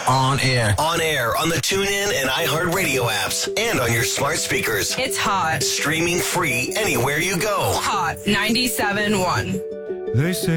On air. On air on the TuneIn and iHeartRadio apps and on your smart speakers. It's hot. Streaming free anywhere you go. Hot 97.1. They say